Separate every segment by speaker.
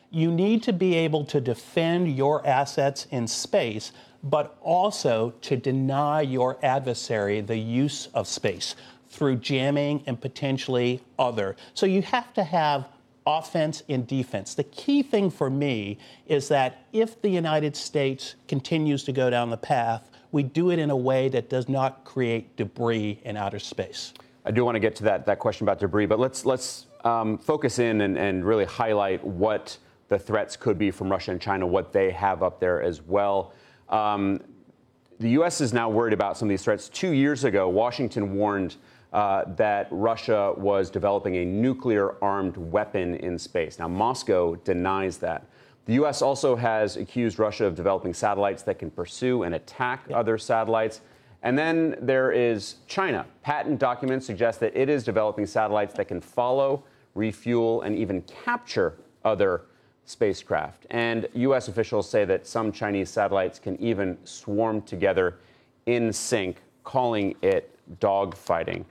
Speaker 1: You need to be able to defend your assets in space, but also to deny your adversary the use of space through jamming and potentially other. So you have to have offense and defense. The key thing for me is that if the United States continues to go down the path, we do it in a way that does not create debris in outer space.
Speaker 2: I do want to get to that question about debris, but let's focus in and really highlight what the threats could be from Russia and China, what they have up there as well. The U.S. is now worried about some of these threats. 2 years ago, Washington warned that Russia was developing a nuclear-armed weapon in space. Now, Moscow denies that. The U.S. also has accused Russia of developing satellites that can pursue and attack other satellites. And then there is China. Patent documents suggest that it is developing satellites that can follow, refuel, and even capture other spacecraft. And U.S. officials say that some Chinese satellites can even swarm together in sync, calling it dogfighting.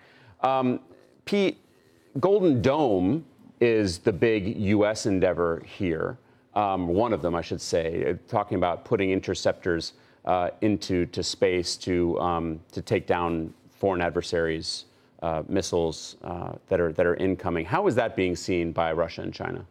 Speaker 2: Pete, Golden Dome is the big U.S. endeavor here. One of them, I should say, talking about putting interceptors into space to take down foreign adversaries' missiles that are incoming. How is that being seen by Russia and China?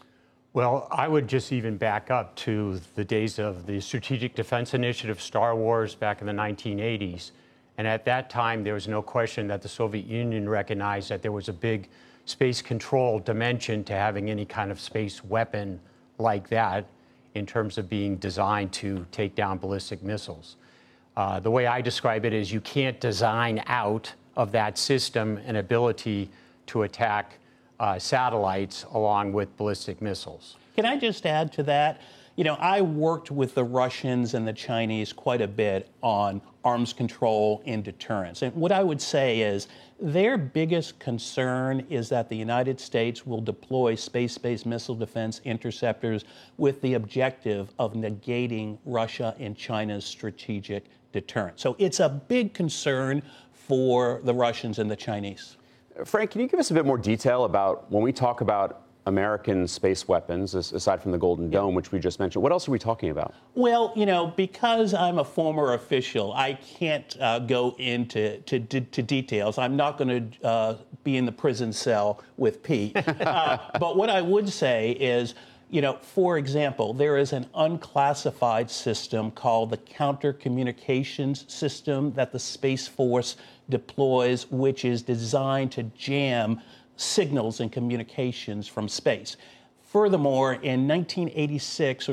Speaker 3: Well, I would just even back up to the days of the Strategic Defense Initiative, Star Wars, back in the 1980s. And at that time, there was no question that the Soviet Union recognized that there was a big space control dimension to having any kind of space weapon like that in terms of being designed to take down ballistic missiles. The way I describe it is you can't design out of that system an ability to attack satellites along with ballistic missiles.
Speaker 1: Can I just add to that? You know, I worked with the Russians and the Chinese quite a bit on arms control and deterrence. And what I would say is their biggest concern is that the United States will deploy space-based missile defense interceptors with the objective of negating Russia and China's strategic deterrence. So it's a big concern for the Russians and the Chinese.
Speaker 2: Frank, can you give us a bit more detail about when we talk about American space weapons, aside from the Golden Dome, which we just mentioned? What else are we talking about?
Speaker 1: Well, you know, because I'm a former official, I can't go into details. I'm not going to be in the prison cell with Pete. But what I would say is, you know, for example, there is an unclassified system called the Counter Communications System that the Space Force deploys, which is designed to jam signals and communications from space. Furthermore, in 1986 or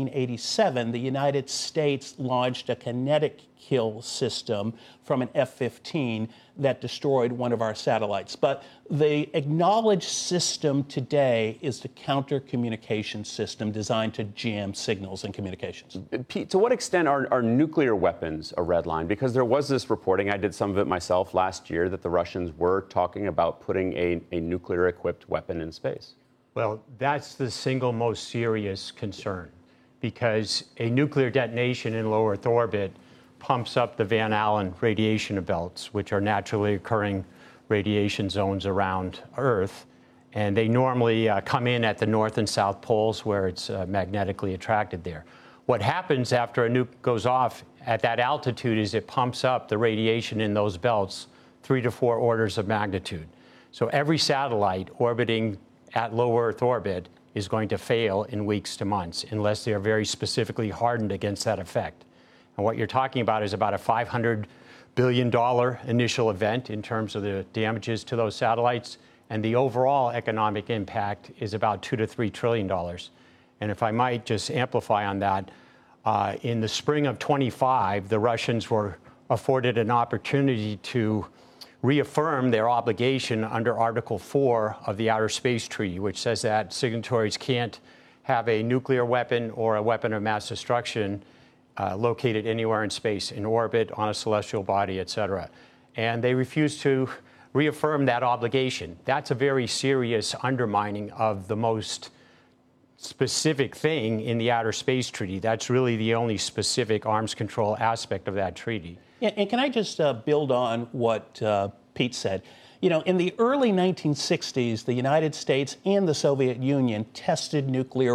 Speaker 1: 1987, the United States launched a kinetic kill system from an F-15 that destroyed one of our satellites. But the acknowledged system today is the counter communication system designed to jam signals and communications.
Speaker 2: Pete, to what extent are nuclear weapons a red line? Because there was this reporting, I did some of it myself last year, that the Russians were talking about putting a nuclear-equipped weapon in space.
Speaker 3: Well, that's the single most serious concern, because a nuclear detonation in low Earth orbit pumps up the Van Allen radiation belts, which are naturally occurring radiation zones around Earth. And they normally come in at the north and south poles where it's magnetically attracted there. What happens after a nuke goes off at that altitude is it pumps up the radiation in those belts 3 to 4 orders of magnitude. So every satellite orbiting at low Earth orbit is going to fail in weeks to months unless they are very specifically hardened against that effect. And what you're talking about is about a $500 billion initial event in terms of the damages to those satellites, and the overall economic impact is about $2 to $3 trillion. And if I might just amplify on that, in the spring of 25, the Russians were afforded an opportunity to reaffirm their obligation under Article 4 of the Outer Space Treaty, which says that signatories can't have a nuclear weapon or a weapon of mass destruction located anywhere in space, in orbit, on a celestial body, et cetera. And they refused to reaffirm that obligation. That's a very serious undermining of the most specific thing in the Outer Space Treaty. That's really the only specific arms control aspect of that treaty.
Speaker 1: Yeah, and can I just build on what Pete said? You know, in the early 1960s, the United States and the Soviet Union tested nuclear